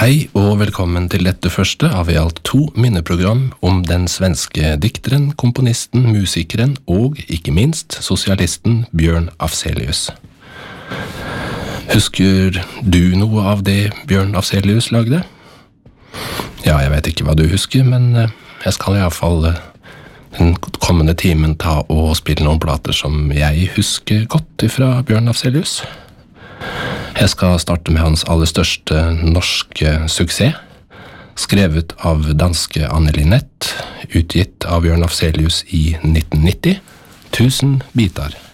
Hei og velkommen til dette første av i alt 2 minneprogram om den svenske dikteren, komponisten, musikeren og, ikke minst, sosialisten Bjørn Afzelius. Husker du noe av det Bjørn Afzelius lagde? Ja, jeg vet ikke hva du husker, men jeg skal i hvert fall den kommende timen ta og spille noen plater som jeg husker godt fra Bjørn Afzelius. Jeg skal starte med hans aller største norske suksess, skrevet av danske Anne Linnet, utgitt av Bjørn Afzelius i 1990, 1000 bitar.